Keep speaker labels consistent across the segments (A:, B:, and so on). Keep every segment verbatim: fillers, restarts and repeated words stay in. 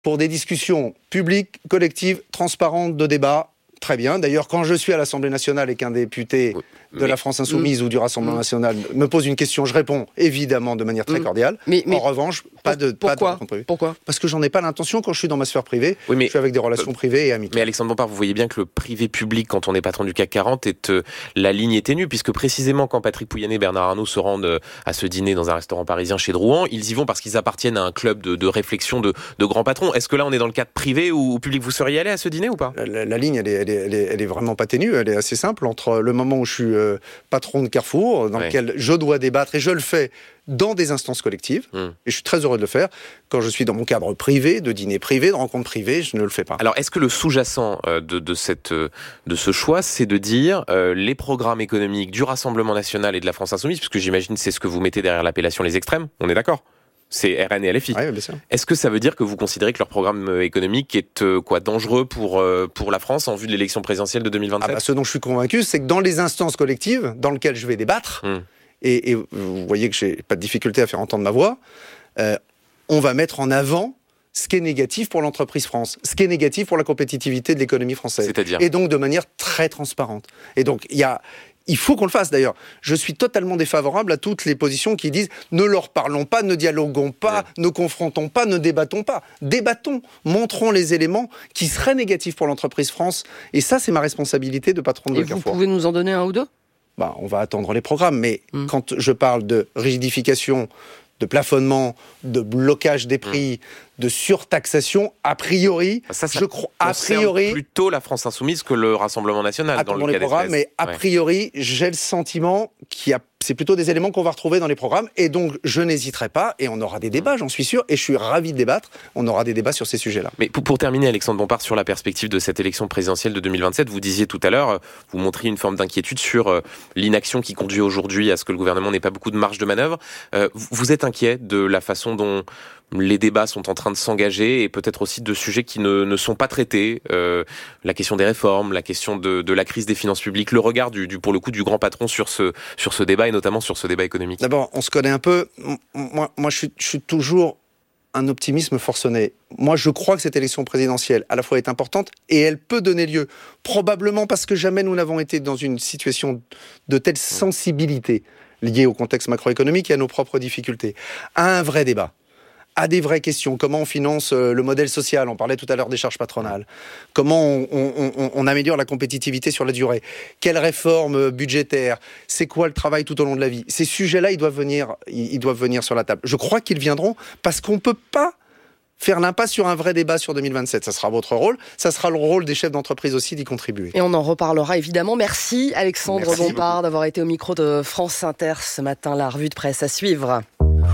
A: pour des discussions publiques, collectives, transparentes, de débat. Très bien. D'ailleurs, quand je suis à l'Assemblée nationale et qu'un député oui, de mais, la France Insoumise mmh, ou du Rassemblement mmh. national me pose une question, je réponds évidemment de manière très mmh. cordiale. Mais, mais, en revanche, pas de
B: pourquoi
A: pas de rencontre privée.
B: Pourquoi
A: Parce que j'en ai pas l'intention quand je suis dans ma sphère privée. Oui, mais, je suis avec des relations euh, privées et amicales.
C: Mais Alexandre Bompard, vous voyez bien que le privé-public, quand on est patron du C A C quarante, est, euh, la ligne est ténue, puisque précisément quand Patrick Pouyanné et Bernard Arnault se rendent euh, à ce dîner dans un restaurant parisien chez Drouan, ils y vont parce qu'ils appartiennent à un club de, de réflexion de, de grands patrons. Est-ce que là, on est dans le cadre privé ou public? Vous seriez allé à ce dîner ou pas?
A: la, la, la ligne, elle est, elle, est, elle, est, elle est vraiment pas ténue, elle est assez simple. Entre le moment où je suis euh, patron de Carrefour, dans ouais. lequel je dois débattre, et je le fais dans des instances collectives, mmh. et je suis très heureux de le faire. Quand je suis dans mon cadre privé, de dîner privé, de rencontres privées, je ne le fais pas.
C: Alors, est-ce que le sous-jacent euh, de, de, cette, euh, de ce choix, c'est de dire euh, les programmes économiques du Rassemblement national et de la France Insoumise, puisque j'imagine c'est ce que vous mettez derrière l'appellation les extrêmes, on est d'accord? C'est R N et L F I.
A: Oui, bien sûr.
C: Est-ce que ça veut dire que vous considérez que leur programme économique est euh, quoi, dangereux pour, euh, pour la France en vue de l'élection présidentielle de deux mille vingt-sept?
A: Ah bah, ce dont je suis convaincu, c'est que dans les instances collectives dans lesquelles je vais débattre, mmh. et, et vous voyez que j'ai pas de difficulté à faire entendre ma voix, euh, on va mettre en avant ce qui est négatif pour l'entreprise France, ce qui est négatif pour la compétitivité de l'économie française.
C: C'est-à-dire ?
A: Et donc de manière très transparente. Et donc il y a... Il faut qu'on le fasse d'ailleurs. Je suis totalement défavorable à toutes les positions qui disent ne leur parlons pas, ne dialoguons pas, ouais. ne confrontons pas, ne débattons pas. Débattons, montrons les éléments qui seraient négatifs pour l'entreprise France. Et ça, c'est ma responsabilité de patron de
B: Et
A: Carrefour.
B: Vous pouvez nous en donner un ou deux ?
A: Bah, on va attendre les programmes. Mais mmh. quand je parle de rigidification, de plafonnement, de blocage des prix, mmh. de surtaxation, a priori,
C: ça, ça
A: je crois, a priori,
C: plutôt la France Insoumise que le Rassemblement National dans le cas
A: les programmes,
C: d'espèce.
A: Mais a priori, ouais. j'ai le sentiment qu'il y a, c'est plutôt des éléments qu'on va retrouver dans les programmes, et donc je n'hésiterai pas, et on aura des débats, j'en suis sûr, et je suis ravi de débattre. On aura des débats sur ces sujets-là.
C: Mais pour, pour terminer, Alexandre Bompard, sur la perspective de cette élection présidentielle de deux mille vingt-sept, vous disiez tout à l'heure, vous montriez une forme d'inquiétude sur euh, l'inaction qui conduit aujourd'hui à ce que le gouvernement n'ait pas beaucoup de marge de manœuvre. Euh, vous êtes inquiet de la façon dont les débats sont en train de s'engager et peut-être aussi de sujets qui ne, ne sont pas traités, euh, la question des réformes, la question de, de la crise des finances publiques, le regard du, du, pour le coup du grand patron sur ce, sur ce débat et notamment sur ce débat économique.
A: D'abord, on se connaît un peu. Moi, moi je, suis, je suis toujours un optimisme forcené. Moi, je crois que cette élection présidentielle, à la fois, est importante et elle peut donner lieu, probablement parce que jamais nous n'avons été dans une situation de telle sensibilité liée au contexte macroéconomique et à nos propres difficultés, à un vrai débat, à des vraies questions. Comment on finance le modèle social? On parlait tout à l'heure des charges patronales. Comment on, on, on, on améliore la compétitivité sur la durée? Quelles réformes budgétaires? C'est quoi le travail tout au long de la vie? Ces sujets-là, ils doivent venir, ils doivent venir sur la table. Je crois qu'ils viendront parce qu'on ne peut pas faire l'impasse sur un vrai débat sur deux mille vingt-sept. Ça sera votre rôle. Ça sera le rôle des chefs d'entreprise aussi d'y contribuer.
B: Et on en reparlera évidemment. Merci Alexandre Merci Bompard beaucoup. D'avoir été au micro de France Inter ce matin. La revue de presse à suivre.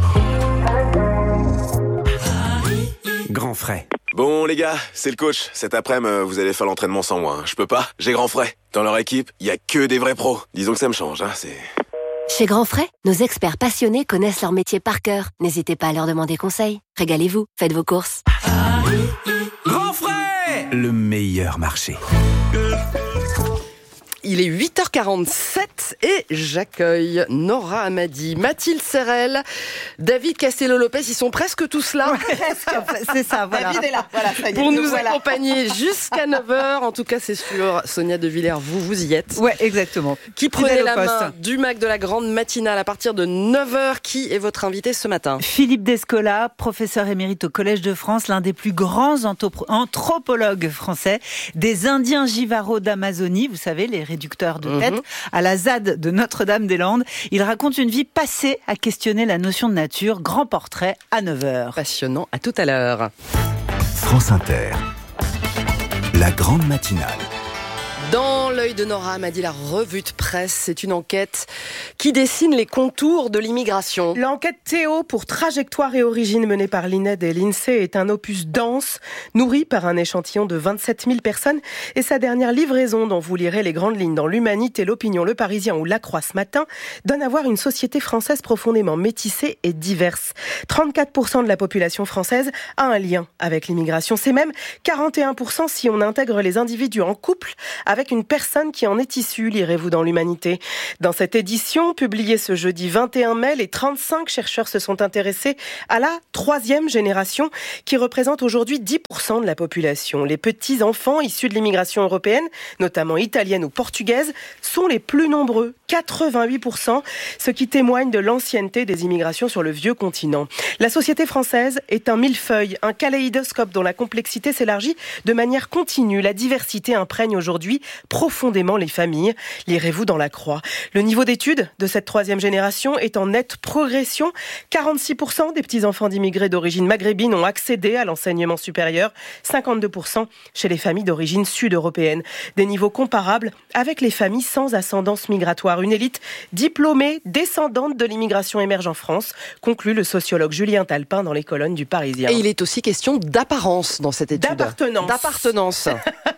D: Grand frais.
E: Bon les gars, c'est le coach. Cet après-midi, vous allez faire l'entraînement sans moi. Je peux pas, j'ai grand frais. Dans leur équipe, il y a que des vrais pros. Disons que ça me change, hein, c'est...
F: Chez Grand Frais, nos experts passionnés connaissent leur métier par cœur. N'hésitez pas à leur demander conseil. Régalez-vous, faites vos courses.
D: Grand Frais, le meilleur marché.
B: Il est huit heures quarante-sept et j'accueille Nora Hamady, Mathilde Serrel, David Castello-Lopez. Ils sont presque tous là.
G: Ouais, c'est ça, voilà.
B: David est là. Voilà, ça y est, pour nous voilà. accompagner jusqu'à neuf heures. En tout cas, c'est sûr. Sonia De Villers, vous, vous y êtes.
G: Ouais, exactement.
B: Qui prenait la main du Mac de la grande matinale à partir de neuf heures. Qui est votre invité ce matin?
G: Philippe Descola, professeur émérite au Collège de France, l'un des plus grands anthropologues français, des Indiens Jivaro d'Amazonie. Vous savez, les réducteurs de tête, mmh. à la Z A D de Notre-Dame-des-Landes. Il raconte une vie passée à questionner la notion de nature. Grand portrait à neuf heures.
B: Passionnant, à tout à l'heure.
D: France Inter, la grande matinale.
B: Dans l'œil de Nora Hamady, la revue de presse, c'est une enquête qui dessine les contours de l'immigration.
H: L'enquête Théo pour trajectoire et origine menée par l'I N E D et l'INSEE est un opus dense, nourri par un échantillon de vingt-sept mille personnes. Et sa dernière livraison, dont vous lirez les grandes lignes dans l'Humanité, l'Opinion, Le Parisien ou La Croix ce matin, donne à voir une société française profondément métissée et diverse. trente-quatre pour cent de la population française a un lien avec l'immigration. C'est même quarante et un pour cent si on intègre les individus en couple avec une personne personne qui en est issue, lirez-vous dans l'Humanité. Dans cette édition, publiée ce jeudi vingt et un mai, les trente-cinq chercheurs se sont intéressés à la troisième génération qui représente aujourd'hui dix pour cent de la population. Les petits-enfants issus de l'immigration européenne, notamment italienne ou portugaise, sont les plus nombreux, quatre-vingt-huit pour cent, ce qui témoigne de l'ancienneté des immigrations sur le vieux continent. La société française est un millefeuille, un kaléidoscope dont la complexité s'élargit de manière continue. La diversité imprègne aujourd'hui profondément les familles. Lirez-vous dans La Croix. Le niveau d'études de cette troisième génération est en nette progression. quarante-six pour cent des petits-enfants d'immigrés d'origine maghrébine ont accédé à l'enseignement supérieur, cinquante-deux pour cent chez les familles d'origine sud-européenne. Des niveaux comparables avec les familles sans ascendance migratoire. Une élite diplômée, descendante de l'immigration émerge en France, conclut le sociologue Julien Talpin dans les colonnes du Parisien.
B: Et il est aussi question d'apparence dans cette étude.
H: D'appartenance.
B: D'appartenance.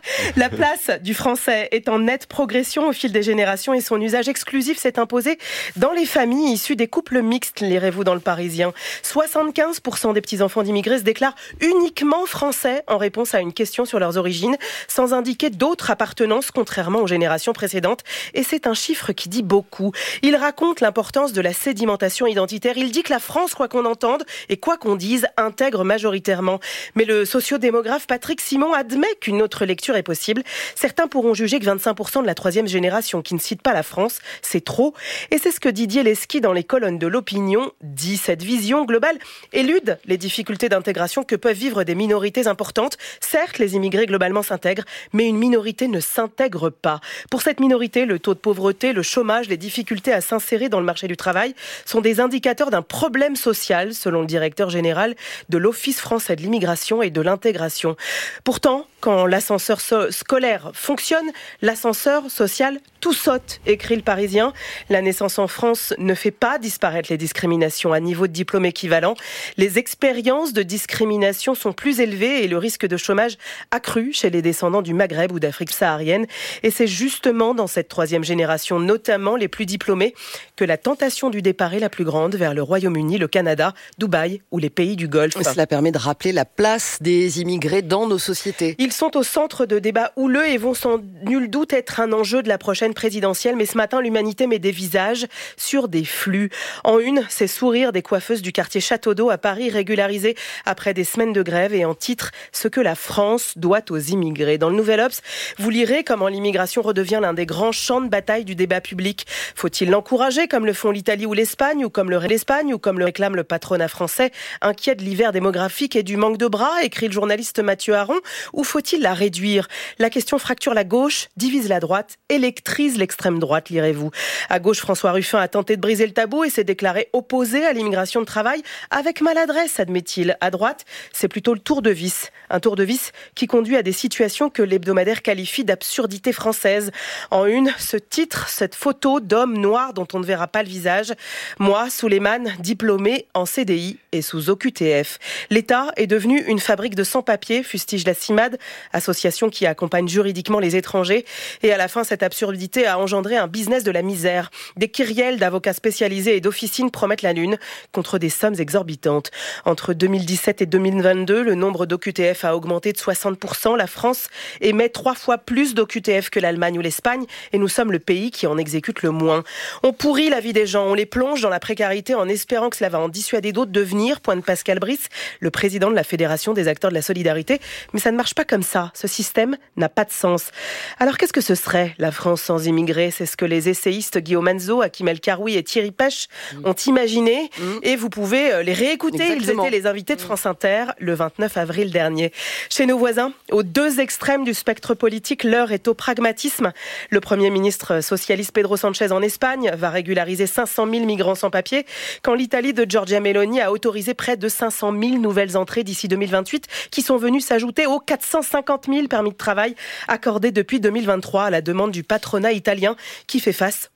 H: La place du français est en nette progression au fil des générations et son usage exclusif s'est imposé dans les familles issues des couples mixtes, lirez-vous dans le Parisien. soixante-quinze pour cent des petits-enfants d'immigrés se déclarent uniquement français en réponse à une question sur leurs origines, sans indiquer d'autres appartenances contrairement aux générations précédentes. Et c'est un chiffre qui dit beaucoup. Il raconte l'importance de la sédimentation identitaire. Il dit que la France, quoi qu'on entende et quoi qu'on dise, intègre majoritairement. Mais le sociodémographe Patrick Simon admet qu'une autre lecture est possible. Certains pourront juger que vingt-cinq pour cent de la troisième génération qui ne cite pas la France, c'est trop. Et c'est ce que Didier Lesky dans les colonnes de l'Opinion dit. Cette vision globale élude les difficultés d'intégration que peuvent vivre des minorités importantes. Certes, les immigrés globalement s'intègrent, mais une minorité ne s'intègre pas. Pour cette minorité, le taux de pauvreté, le chômage, les difficultés à s'insérer dans le marché du travail sont des indicateurs d'un problème social, selon le directeur général de l'Office français de l'immigration et de l'intégration. Pourtant, quand l'ascenseur so- scolaire fonctionne, l'ascenseur social tout saute, écrit le Parisien. La naissance en France ne fait pas disparaître les discriminations à niveau de diplôme équivalent. Les expériences de discrimination sont plus élevées et le risque de chômage accru chez les descendants du Maghreb ou d'Afrique saharienne. Et c'est justement dans cette troisième génération, notamment les plus diplômés, que la tentation du départ est la plus grande vers le Royaume-Uni, le Canada, Dubaï ou les pays du Golfe.
B: Cela permet de rappeler la place des immigrés dans nos sociétés.
H: Ils sont au centre de débats houleux et vont sans nul doute être un enjeu de la prochaine présidentielle. Mais ce matin, l'Humanité met des visages sur des flux. En une, ces sourires des coiffeuses du quartier Château d'Eau à Paris, régularisés après des semaines de grève, et en titre, ce que la France doit aux immigrés. Dans le Nouvel Obs, vous lirez comment l'immigration redevient l'un des grands champs de bataille du débat public. Faut-il l'encourager comme le font l'Italie ou l'Espagne, ou comme le l'Espagne, ou comme le réclame le patronat français, inquiet de l'hiver démographique et du manque de bras, écrit le journaliste Mathieu Aron, ou faut-il la réduire? La question fracture la gauche, divise la droite, électrise l'extrême droite, lirez-vous. À gauche, François Ruffin a tenté de briser le tabou et s'est déclaré opposé à l'immigration de travail avec maladresse, admet-il. À droite, c'est plutôt le tour de vis. Un tour de vis qui conduit à des situations que l'hebdomadaire qualifie d'absurdité française. En une, ce titre, cette photo d'homme noir dont on ne verra pas le visage. Moi, Souleymane, diplômé en C D I et sous O Q T F. L'État est devenu une fabrique de sans-papiers, fustige la CIMAD, association qui accompagne juridiquement les étrangers. Et à la fin, cette absurdité a engendré un business de la misère. Des kyrielles d'avocats spécialisés et d'officines promettent la lune contre des sommes exorbitantes. Entre deux mille dix-sept et deux mille vingt-deux, le nombre d'O Q T F a augmenté de soixante pour cent. La France émet trois fois plus d'O Q T F que l'Allemagne ou l'Espagne et nous sommes le pays qui en exécute le moins. On pourrit la vie des gens, on les plonge dans la précarité en espérant que cela va en dissuader d'autres de venir, pointe Pascal Brice, le président de la Fédération des acteurs de la solidarité. Mais ça ne marche pas comme ça. Ce système n'a pas de sens. Alors qu'est-ce que ce serait la France sans immigrés? C'est ce que les essayistes Guillaume Anzo, Hakim El Karoui et Thierry Pêche mmh. ont imaginé mmh. et vous pouvez les réécouter. Exactement. Ils étaient les invités de France Inter le vingt-neuf avril dernier. Chez nos voisins, aux deux extrêmes du spectre politique, l'heure est au pragmatisme. Le Premier ministre socialiste Pedro Sanchez en Espagne va régulariser cinq cent mille migrants sans papier, quand l'Italie de Giorgia Meloni a autorisé près de cinq cent mille nouvelles entrées d'ici deux mille vingt-huit, qui sont venues s'ajouter aux quatre cent cinquante mille permis de travail accordés depuis deux mille vingt-trois à la demande du patronat italien qui fait face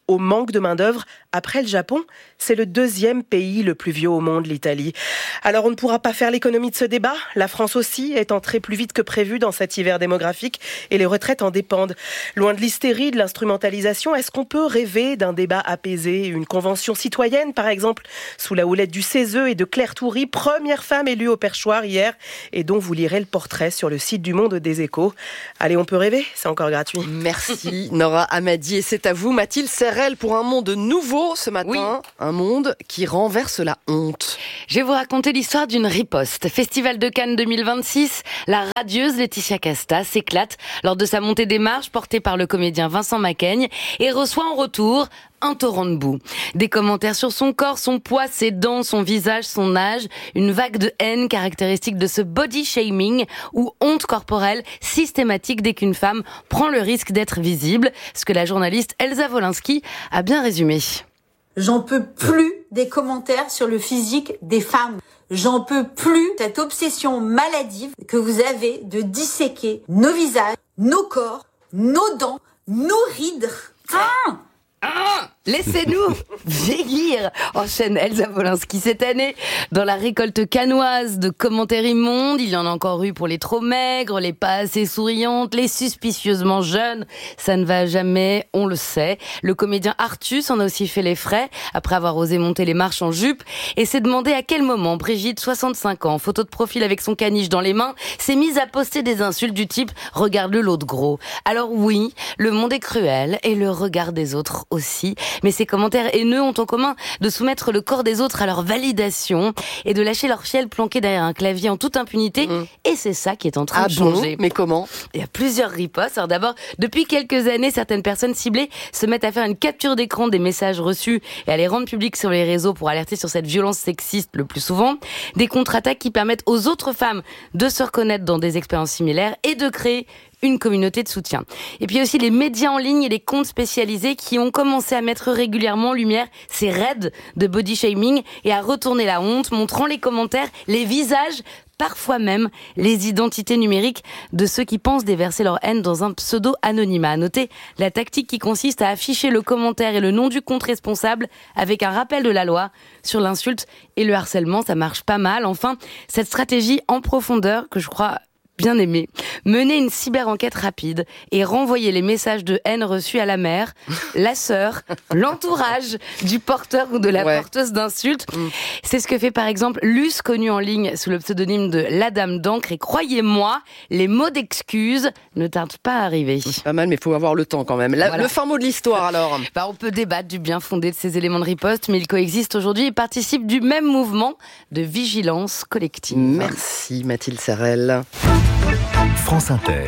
H: au manque de main-d'œuvre. Après le Japon, c'est le deuxième pays le plus vieux au monde, l'Italie. Alors on ne pourra pas faire l'économie de ce débat. La France aussi est entrée plus vite que prévu dans cet hiver démographique et les retraites en dépendent. Loin de l'hystérie, de l'instrumentalisation, est-ce qu'on peut rêver d'un débat apaisé, une convention citoyenne par exemple, sous la houlette du C E S E et de Claire Toury, première femme élue au perchoir hier et dont vous lirez le portrait sur le site du Monde des Échos. Allez, on peut rêver, c'est encore gratuit.
B: Merci Nora Hamady et c'est à vous Mathilde Serrel pour un monde nouveau ce matin, oui. Un monde qui renverse la honte.
I: Je vais vous raconter l'histoire d'une riposte. Festival de Cannes deux mille vingt-six, la radieuse Laetitia Casta s'éclate lors de sa montée des marches portée par le comédien Vincent Macaigne et reçoit en retour un torrent de boue. Des commentaires sur son corps, son poids, ses dents, son visage, son âge, une vague de haine caractéristique de ce body shaming ou honte corporelle systématique dès qu'une femme prend le risque d'être visible, ce que la journaliste Elsa Wolinski a bien résumé.
J: J'en peux plus des commentaires sur le physique des femmes. J'en peux plus cette obsession maladive que vous avez de disséquer nos visages, nos corps, nos dents, nos rides. Ah
I: Ah, laissez-nous vieillir, enchaîne Elsa Wolinski. Cette année, dans la récolte cannoise de commentaires immondes, il y en a encore eu pour les trop maigres, les pas assez souriantes, les suspicieusement jeunes. Ça ne va jamais, on le sait. Le comédien Artus en a aussi fait les frais, après avoir osé monter les marches en jupe, et s'est demandé à quel moment Brigitte, soixante-cinq ans, photo de profil avec son caniche dans les mains, s'est mise à poster des insultes du type « Regarde-le l'autre gros ». Alors oui, le monde est cruel, et le regard des autres aussi, mais ces commentaires haineux ont en commun de soumettre le corps des autres à leur validation et de lâcher leur fiel planqué derrière un clavier en toute impunité, mmh. et c'est ça qui est en train
B: ah
I: de changer.
B: Bon, mais comment ?
I: Il y a plusieurs ripostes. Alors d'abord, depuis quelques années, certaines personnes ciblées se mettent à faire une capture d'écran des messages reçus et à les rendre publics sur les réseaux pour alerter sur cette violence sexiste le plus souvent. Des contre-attaques qui permettent aux autres femmes de se reconnaître dans des expériences similaires et de créer une communauté de soutien. Et puis aussi les médias en ligne et les comptes spécialisés qui ont commencé à mettre régulièrement en lumière ces raids de body shaming et à retourner la honte, montrant les commentaires, les visages, parfois même les identités numériques de ceux qui pensent déverser leur haine dans un pseudo-anonymat. À noter la tactique qui consiste à afficher le commentaire et le nom du compte responsable avec un rappel de la loi sur l'insulte et le harcèlement. Ça marche pas mal. Enfin, cette stratégie en profondeur que je crois bien aimé, mener une cyber-enquête rapide et renvoyer les messages de haine reçus à la mère, la sœur, l'entourage du porteur ou de la ouais. porteuse d'insultes. Mm. C'est ce que fait par exemple Luce, connue en ligne sous le pseudonyme de la Dame d'encre. Et croyez-moi, les mots d'excuses ne tardent pas à arriver.
B: C'est pas mal, mais il faut avoir le temps quand même. La, voilà. Le fin mot de l'histoire alors.
I: Bah, on peut débattre du bien fondé de ces éléments de riposte, mais ils coexistent aujourd'hui et participent du même mouvement de vigilance collective.
B: Merci Mathilde Serrel.
D: France Inter.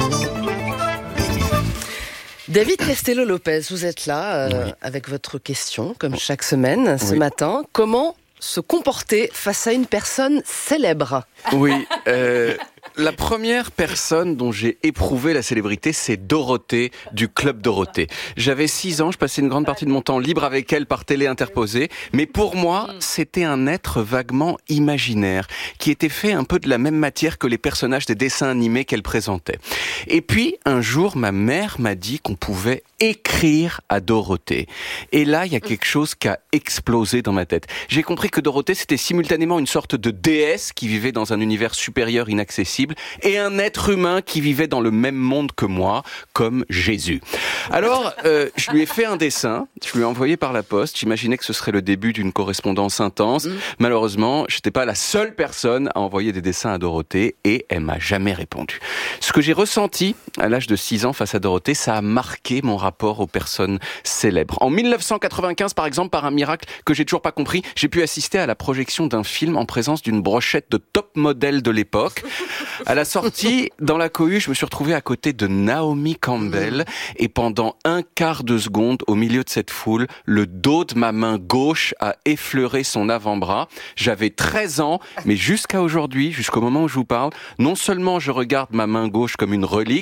B: David Castello-Lopez, vous êtes là euh, oui. avec votre question, comme chaque semaine ce
K: oui.
B: matin. Comment se comporter face à une personne célèbre ?
K: Oui, euh, la première personne dont j'ai éprouvé la célébrité, c'est Dorothée du Club Dorothée. J'avais six ans, je passais une grande partie de mon temps libre avec elle par télé interposée, mais pour moi, c'était un être vaguement imaginaire, qui était fait un peu de la même matière que les personnages des dessins animés qu'elle présentait. Et puis, un jour, ma mère m'a dit qu'on pouvait écrire à Dorothée. Et là, il y a quelque chose qui a explosé dans ma tête. J'ai compris que Dorothée, c'était simultanément une sorte de déesse qui vivait dans un univers supérieur inaccessible et un être humain qui vivait dans le même monde que moi, comme Jésus. Alors, euh, je lui ai fait un dessin, je lui ai envoyé par la poste, j'imaginais que ce serait le début d'une correspondance intense. Mmh. Malheureusement, j'étais pas la seule personne à envoyer des dessins à Dorothée et elle m'a jamais répondu. Ce que j'ai ressenti à l'âge de six ans face à Dorothée, ça a marqué mon rapport aux personnes célèbres. En mille neuf cent quatre-vingt-quinze, par exemple, par un miracle que j'ai toujours pas compris, j'ai pu assister à la projection d'un film en présence d'une brochette de top modèles de l'époque. À la sortie, dans la cohue, je me suis retrouvé à côté de Naomi Campbell et pendant un quart de seconde, au milieu de cette foule, le dos de ma main gauche a effleuré son avant-bras. J'avais treize ans, mais jusqu'à aujourd'hui, jusqu'au moment où je vous parle, non seulement je regarde ma main gauche comme une relique,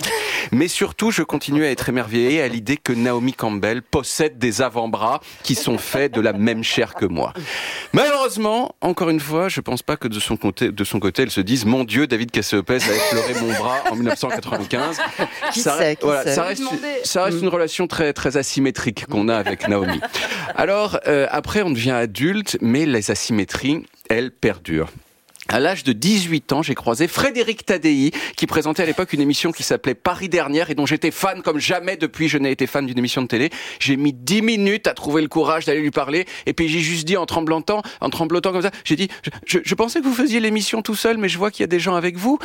K: Mais surtout, je continue à être émerveillé à l'idée que Naomi Campbell possède des avant-bras qui sont faits de la même chair que moi. Malheureusement, encore une fois, je pense pas que de son côté, de son côté elle se dise « Mon Dieu, David Cassé-Lopez a effleuré mon bras en dix-neuf cent quatre-vingt-quinze ».
B: Qui
K: ça,
B: sait, qui
K: voilà,
B: sait.
K: ça reste, ça reste une relation très, très asymétrique qu'on a avec Naomi. Alors, euh, après, on devient adulte, mais les asymétries, elles, perdurent. À l'âge de dix-huit ans, j'ai croisé Frédéric Tadei, qui présentait à l'époque une émission qui s'appelait Paris Dernière et dont j'étais fan comme jamais depuis je n'ai été fan d'une émission de télé. J'ai mis dix minutes à trouver le courage d'aller lui parler et puis j'ai juste dit en tremblotant, en tremblotant comme ça, j'ai dit je, je, je pensais que vous faisiez l'émission tout seul mais je vois qu'il y a des gens avec vous.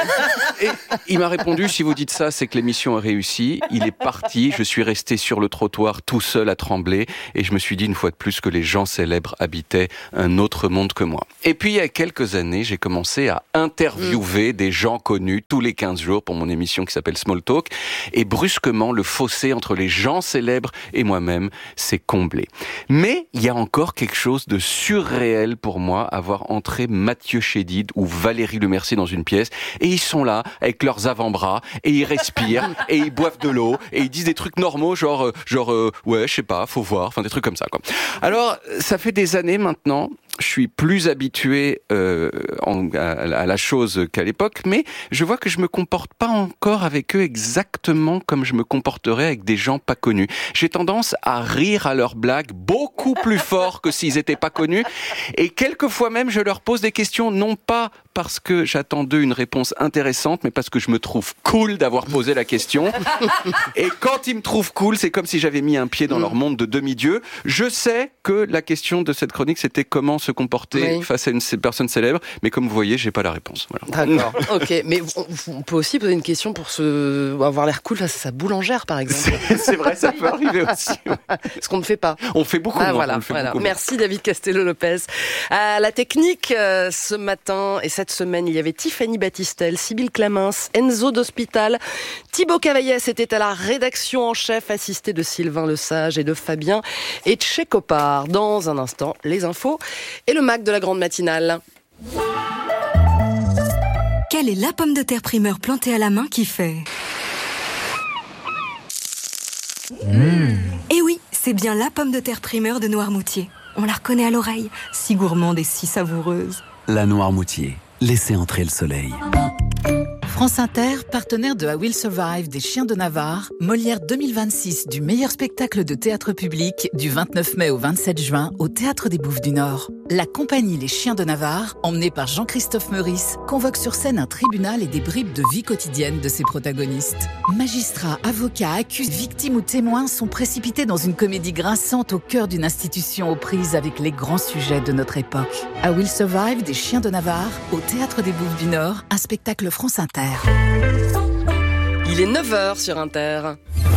K: Et il m'a répondu si vous dites ça, c'est que l'émission a réussi. Il est parti, je suis resté sur le trottoir tout seul à trembler et je me suis dit une fois de plus que les gens célèbres habitaient un autre monde que moi. Et puis il y a quelques années, j'ai commencé à interviewer mmh. des gens connus tous les quinze jours pour mon émission qui s'appelle Small Talk. Et brusquement, le fossé entre les gens célèbres et moi-même s'est comblé. Mais il y a encore quelque chose de surréel pour moi à voir entrer Mathieu Chédid ou Valérie Lemercier dans une pièce. Et ils sont là avec leurs avant-bras et ils respirent et ils boivent de l'eau et ils disent des trucs normaux genre, genre euh, ouais, je sais pas, faut voir, enfin des trucs comme ça, quoi. Alors, ça fait des années maintenant, je suis plus habitué euh, en, à, à la chose qu'à l'époque, mais je vois que je me comporte pas encore avec eux exactement comme je me comporterais avec des gens pas connus. J'ai tendance à rire à leurs blagues beaucoup plus fort que s'ils étaient pas connus, et quelquefois même je leur pose des questions non pas parce que j'attends d'eux une réponse intéressante, mais parce que je me trouve cool d'avoir posé la question. Et quand ils me trouvent cool, c'est comme si j'avais mis un pied dans leur monde de demi-dieu. Je sais que la question de cette chronique, c'était comment se comporter oui. face à une personne célèbre, mais comme vous voyez, j'ai pas la réponse.
B: Voilà. D'accord, ok. Mais on, on peut aussi poser une question pour se... avoir l'air cool face à sa boulangère, par exemple.
K: C'est, c'est vrai, ça peut arriver aussi. Ouais.
B: Ce qu'on ne fait pas.
K: On fait beaucoup
B: ah,
K: moins.
B: Voilà,
K: on fait
B: voilà.
K: beaucoup
B: Merci moins. David Castello-Lopez. À la technique, euh, ce matin et cette semaine, il y avait Tiffany Battistel, Sybille Clamens, Enzo d'Hospital, Thibaut Cavaillès était à la rédaction en chef, assisté de Sylvain Lesage et de Fabien Etchekopar. Dans un instant, les infos et le Mac de la grande matinale.
L: Quelle est la pomme de terre primeur plantée à la main qui fait mmh. Eh oui, c'est bien la pomme de terre primeur de Noirmoutier. On la reconnaît à l'oreille, si gourmande et si savoureuse.
D: La Noirmoutier, laissez entrer le soleil.
M: France Inter, partenaire de I Will Survive des Chiens de Navarre, Molière deux mille vingt-six du meilleur spectacle de théâtre public du vingt-neuf mai au vingt-sept juin au Théâtre des Bouffes du Nord. La compagnie Les Chiens de Navarre, emmenée par Jean-Christophe Meurice, convoque sur scène un tribunal et des bribes de vie quotidienne de ses protagonistes. Magistrats, avocats, accusés, victimes ou témoins sont précipités dans une comédie grinçante au cœur d'une institution aux prises avec les grands sujets de notre époque. I Will Survive des Chiens de Navarre au Théâtre des Bouffes du Nord, un spectacle France Inter.
B: Il est neuf heures sur Inter.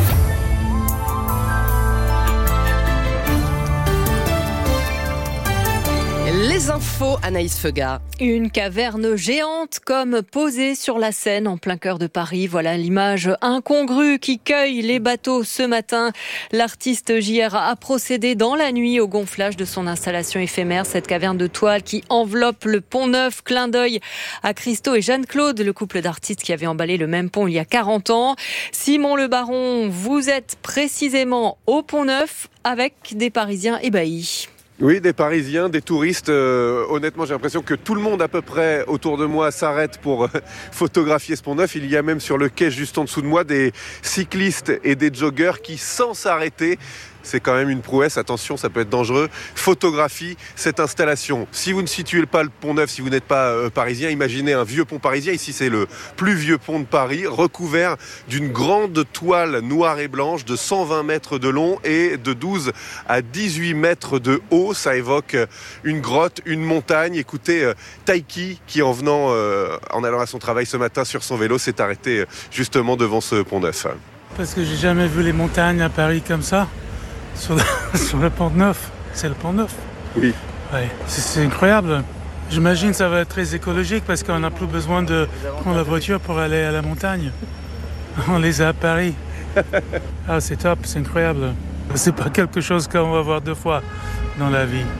B: Les infos, Anaïs Feuga.
N: Une caverne géante comme posée sur la Seine en plein cœur de Paris. Voilà l'image incongrue qui cueille les bateaux ce matin. L'artiste J R a procédé dans la nuit au gonflage de son installation éphémère, cette caverne de toile qui enveloppe le Pont Neuf. Clin d'œil à Christo et Jeanne-Claude, le couple d'artistes qui avait emballé le même pont il y a quarante ans. Simon Le Baron, vous êtes précisément au Pont Neuf avec des Parisiens ébahis.
O: Oui, des Parisiens, des touristes. Euh, honnêtement, j'ai l'impression que tout le monde à peu près autour de moi s'arrête pour euh, photographier ce Pont Neuf. Il y a même sur le quai juste en dessous de moi des cyclistes et des joggeurs qui, sans s'arrêter, c'est quand même une prouesse, attention, ça peut être dangereux, photographie cette installation. Si vous ne situez pas le Pont Neuf, si vous n'êtes pas euh, parisien, imaginez un vieux pont parisien. Ici, c'est le plus vieux pont de Paris, recouvert d'une grande toile noire et blanche de cent vingt mètres de long et de douze à dix-huit mètres de haut. Ça évoque une grotte, une montagne. Écoutez, euh, Taiki, qui en venant, euh, en allant à son travail ce matin sur son vélo, s'est arrêté justement devant ce Pont Neuf.
P: Parce que j'ai jamais vu les montagnes à Paris comme ça. Sur le, sur le Pont Neuf, c'est le Pont Neuf.
O: Oui.
P: Ouais, c'est, c'est incroyable. J'imagine que ça va être très écologique parce qu'on n'a plus besoin de prendre la voiture pour aller à la montagne. On les a à Paris. Ah, c'est top, c'est incroyable. C'est pas quelque chose qu'on va voir deux fois dans la vie.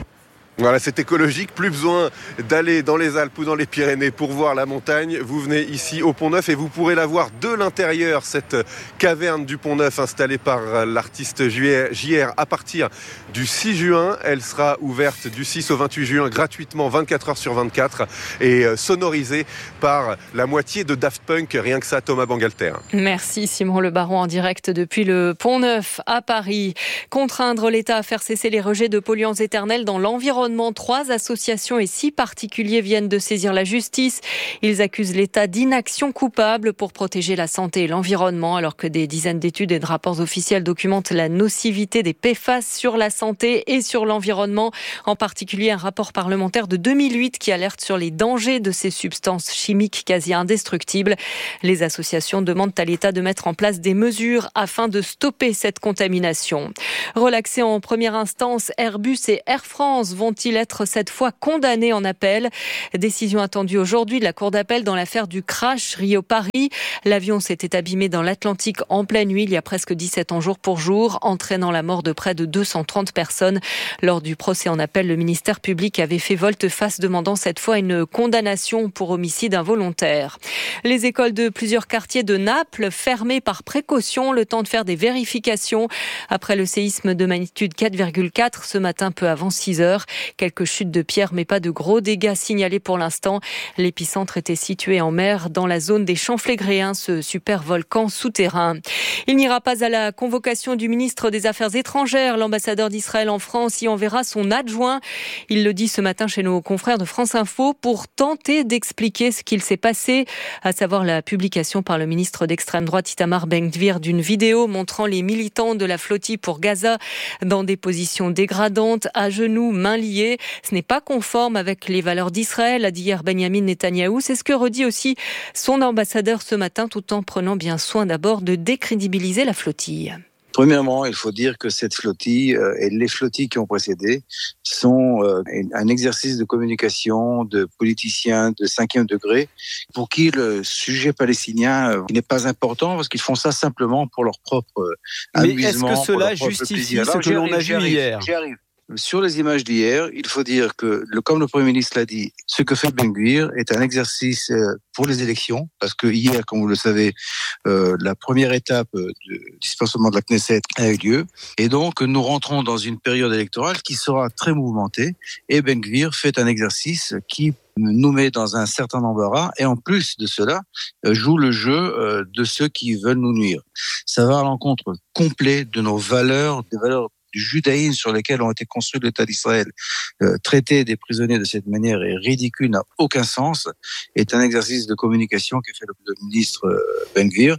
O: Voilà, c'est écologique, plus besoin d'aller dans les Alpes ou dans les Pyrénées pour voir la montagne. Vous venez ici au Pont-Neuf et vous pourrez la voir de l'intérieur, cette caverne du Pont-Neuf installée par l'artiste J R à partir du six juin. Elle sera ouverte du six au vingt-huit juin gratuitement, vingt-quatre heures sur vingt-quatre, et sonorisée par la moitié de Daft Punk, rien que ça, Thomas Bangalter.
N: Merci Simon Le Baron en direct depuis le Pont-Neuf à Paris. Contraindre l'État à faire cesser les rejets de polluants éternels dans l'environnement. Trois associations et six particuliers viennent de saisir la justice. Ils accusent l'État d'inaction coupable pour protéger la santé et l'environnement, alors que des dizaines d'études et de rapports officiels documentent la nocivité des P F A S sur la santé et sur l'environnement. En particulier, un rapport parlementaire de deux mille huit qui alerte sur les dangers de ces substances chimiques quasi indestructibles. Les associations demandent à l'État de mettre en place des mesures afin de stopper cette contamination. Relaxés en première instance, Airbus et Air France vont Vont-ils être cette fois condamnés en appel? Décision attendue aujourd'hui de la Cour d'appel dans l'affaire du crash Rio-Paris. L'avion s'était abîmé dans l'Atlantique en pleine nuit il y a presque dix-sept ans jour pour jour, entraînant la mort de près de deux cent trente personnes. Lors du procès en appel, le ministère public avait fait volte-face demandant cette fois une condamnation pour homicide involontaire. Les écoles de plusieurs quartiers de Naples fermées par précaution, le temps de faire des vérifications. Après le séisme de magnitude quatre virgule quatre ce matin peu avant six heures. Quelques chutes de pierres, mais pas de gros dégâts signalés pour l'instant. L'épicentre était situé en mer, dans la zone des Champs Flégréens, ce super volcan souterrain. Il n'ira pas à la convocation du ministre des Affaires étrangères. L'ambassadeur d'Israël en France y enverra son adjoint. Il le dit ce matin chez nos confrères de France Info pour tenter d'expliquer ce qu'il s'est passé, à savoir la publication par le ministre d'extrême droite Itamar Ben-Gvir d'une vidéo montrant les militants de la flottille pour Gaza dans des positions dégradantes, à genoux, mains liées. Ce n'est pas conforme avec les valeurs d'Israël, a dit hier Benjamin Netanyahou. C'est ce que redit aussi son ambassadeur ce matin, tout en prenant bien soin d'abord de décrédibiliser la flottille.
Q: Premièrement, il faut dire que cette flottille euh, et les flottilles qui ont précédé sont euh, un exercice de communication de politiciens de cinquième degré pour qui le sujet palestinien euh, n'est pas important parce qu'ils font ça simplement pour leur propre euh, amusement.
R: Mais est-ce que cela justifie ce que l'on a vu hier ?
Q: J'y arrive. Sur les images d'hier, il faut dire que, le, comme le Premier ministre l'a dit, ce que fait Ben-Gvir est un exercice pour les élections, parce que hier, comme vous le savez, euh, la première étape du dispersement de la Knesset a eu lieu, et donc nous rentrons dans une période électorale qui sera très mouvementée, et Ben-Gvir fait un exercice qui nous met dans un certain embarras, et en plus de cela, joue le jeu de ceux qui veulent nous nuire. Ça va à l'encontre complet de nos valeurs, des valeurs du judaïsme sur lesquels ont été construits l'État d'Israël. Euh, traiter des prisonniers de cette manière est ridicule, n'a aucun sens, est un exercice de communication que fait le, le ministre euh, Ben-Gvir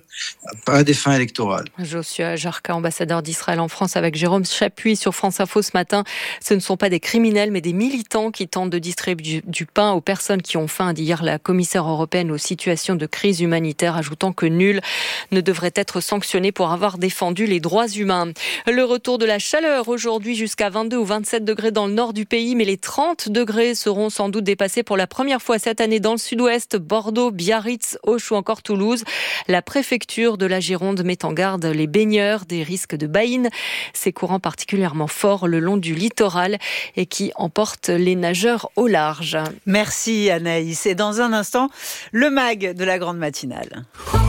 Q: à des fins électorales.
N: Joshua Jarka, ambassadeur d'Israël en France, avec Jérôme Chapuis sur France Info ce matin. Ce ne sont pas des criminels, mais des militants qui tentent de distribuer du, du pain aux personnes qui ont faim, a dit hier la commissaire européenne aux situations de crise humanitaire, ajoutant que nul ne devrait être sanctionné pour avoir défendu les droits humains. Le retour de la chaleur aujourd'hui jusqu'à vingt-deux ou vingt-sept degrés dans le nord du pays, mais les trente degrés seront sans doute dépassés pour la première fois cette année dans le sud-ouest, Bordeaux, Biarritz, Auch ou encore Toulouse. La préfecture de la Gironde met en garde les baigneurs des risques de baïne, ces courants particulièrement forts le long du littoral et qui emportent les nageurs au large.
G: Merci Anaïs. Et dans un instant, le mag de la grande matinale.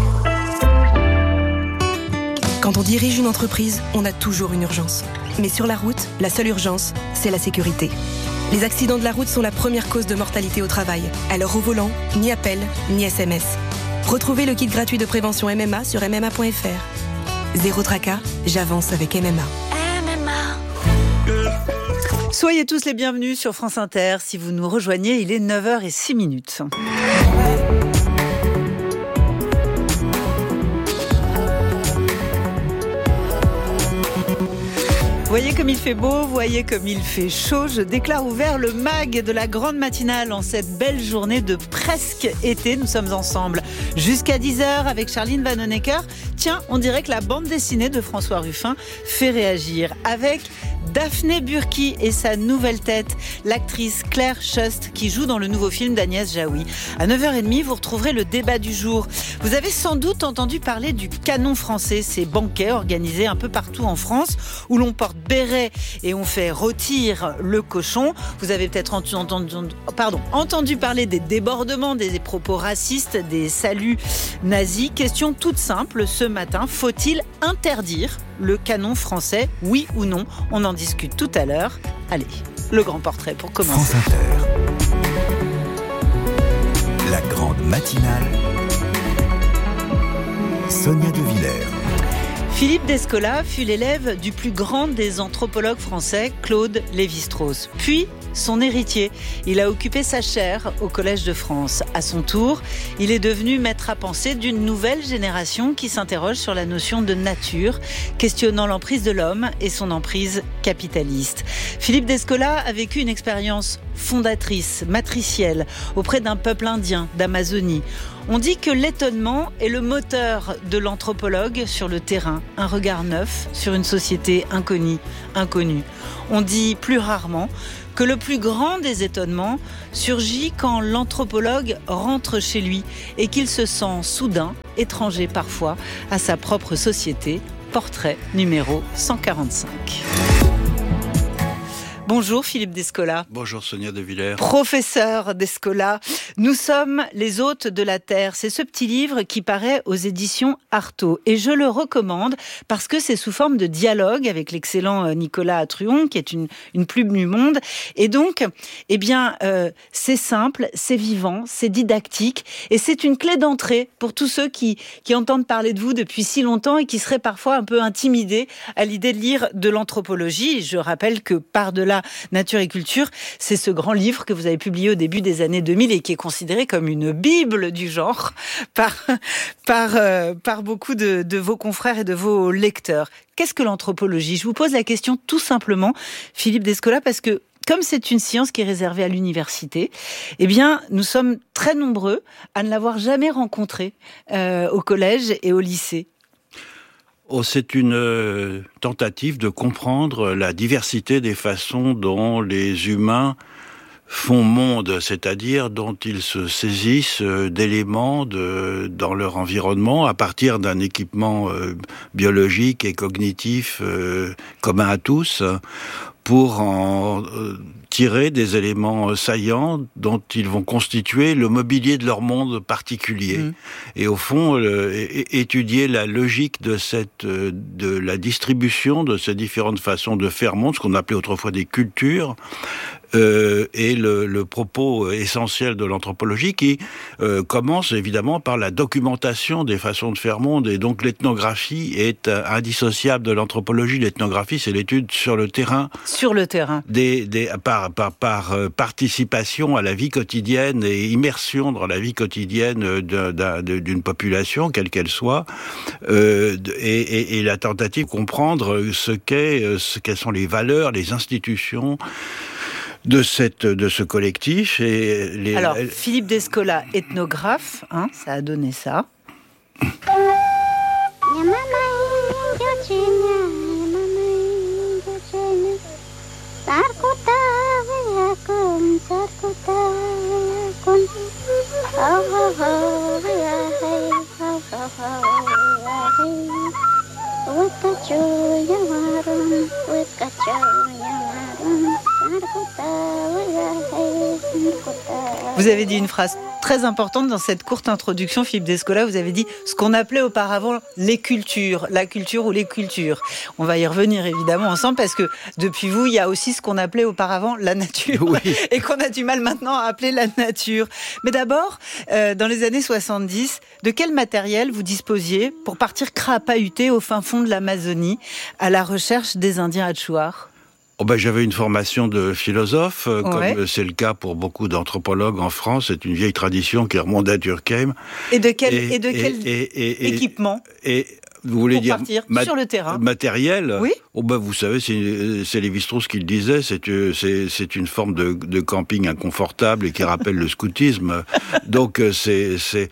L: Quand on dirige une entreprise, on a toujours une urgence. Mais sur la route, la seule urgence, c'est la sécurité. Les accidents de la route sont la première cause de mortalité au travail. Alors au volant, ni appel, ni S M S. Retrouvez le kit gratuit de prévention M M A sur m m a point f r. Zéro tracas, j'avance avec M M A.
G: M M A. Soyez tous les bienvenus sur France Inter. Si vous nous rejoignez, il est neuf heures zéro six minutes. Voyez comme il fait beau, voyez comme il fait chaud. Je déclare ouvert le mag de la grande matinale en cette belle journée de presque été. Nous sommes ensemble jusqu'à dix heures avec Charline Vanhoenacker. Tiens, on dirait que la bande dessinée de François Ruffin fait réagir avec Daphné Burki et sa nouvelle tête, l'actrice Claire Schust qui joue dans le nouveau film d'Agnès Jaoui. À neuf heures trente, vous retrouverez le débat du jour. Vous avez sans doute entendu parler du canon français, ces banquets organisés un peu partout en France où l'on porte béret et on fait rôtir le cochon. Vous avez peut-être entendu, pardon, entendu parler des débordements, des propos racistes, des saluts nazis. Question toute simple ce matin, faut-il interdire le canon français, oui ou non? On en discute tout à l'heure. Allez, le grand portrait pour commencer.
S: France Inter. La grande matinale. Sonia De Villers.
G: Philippe Descola fut l'élève du plus grand des anthropologues français, Claude Lévi-Strauss. Puis, son héritier. Il a occupé sa chaire au Collège de France. À son tour, il est devenu maître à penser d'une nouvelle génération qui s'interroge sur la notion de nature, questionnant l'emprise de l'homme et son emprise capitaliste. Philippe Descola a vécu une expérience fondatrice, matricielle, auprès d'un peuple indien d'Amazonie. On dit que l'étonnement est le moteur de l'anthropologue sur le terrain, un regard neuf sur une société inconnue, inconnue. On dit plus rarement que le plus grand des étonnements surgit quand l'anthropologue rentre chez lui et qu'il se sent soudain, étranger parfois, à sa propre société. Portrait numéro cent quarante-cinq. Bonjour Philippe Descola.
R: Bonjour Sonia De Villers.
G: Professeur Descola, nous sommes les hôtes de la Terre. C'est ce petit livre qui paraît aux éditions Artaud. Et je le recommande parce que c'est sous forme de dialogue avec l'excellent Nicolas Atruon, qui est une, une plume du monde. Et donc, eh bien, euh, c'est simple, c'est vivant, c'est didactique. Et c'est une clé d'entrée pour tous ceux qui, qui entendent parler de vous depuis si longtemps et qui seraient parfois un peu intimidés à l'idée de lire de l'anthropologie. Je rappelle que par-delà Nature et culture, c'est ce grand livre que vous avez publié au début des années deux mille et qui est considéré comme une bible du genre par, par, euh, par beaucoup de, de vos confrères et de vos lecteurs. Qu'est-ce que l'anthropologie? Je vous pose la question tout simplement, Philippe Descola, parce que comme c'est une science qui est réservée à l'université, eh bien, nous sommes très nombreux à ne l'avoir jamais rencontrée euh, au collège et au lycée.
R: Oh, c'est une euh, tentative de comprendre la diversité des façons dont les humains font monde, c'est-à-dire dont ils se saisissent euh, d'éléments de, dans leur environnement à partir d'un équipement euh, biologique et cognitif euh, commun à tous, pour en euh, tirer des éléments saillants dont ils vont constituer le mobilier de leur monde particulier. Mmh. Et au fond, euh, étudier la logique de cette, euh, de la distribution de ces différentes façons de faire monde, ce qu'on appelait autrefois des cultures, euh, et le, le propos essentiel de l'anthropologie qui euh, commence évidemment par la documentation des façons de faire monde. Et donc l'ethnographie est indissociable de l'anthropologie. L'ethnographie, c'est l'étude sur le terrain.
G: Sur le terrain.
R: Des, des, par, par, par euh, participation à la vie quotidienne et immersion dans la vie quotidienne de, de, d'une population, quelle qu'elle soit, euh, et, et, et la tentative de comprendre ce qu'est, ce, quelles sont les valeurs, les institutions de cette, de ce collectif. Et les...
G: Alors, Philippe Descola, ethnographe, hein, ça a donné ça. Vous avez dit une phrase très importante dans cette courte introduction, Philippe Descola. Vous avez dit ce qu'on appelait auparavant les cultures, la culture ou les cultures. On va y revenir évidemment ensemble parce que depuis vous, il y a aussi ce qu'on appelait auparavant la nature, oui. Et qu'on a du mal maintenant à appeler la nature. Mais d'abord, euh, dans les années soixante-dix, de quel matériel vous disposiez pour partir crapahuter au fin fond de l'Amazonie à la recherche des Indiens Achuar?
R: Oh ben, j'avais une formation de philosophe, euh,
G: ouais.
R: Comme c'est le cas pour beaucoup d'anthropologues en France. C'est une vieille tradition qui remonte à Durkheim.
G: Et de quel, et, et de quel et, et, et, équipement
R: et, vous voulez
G: pour
R: dire
G: partir
R: mat-
G: sur le terrain
R: matériel?
G: Oui.
R: Oh ben, vous savez, c'est, c'est Lévi-Strauss qui le disait, c'est, c'est, c'est une forme de, de camping inconfortable et qui rappelle le scoutisme. Donc c'est, c'est,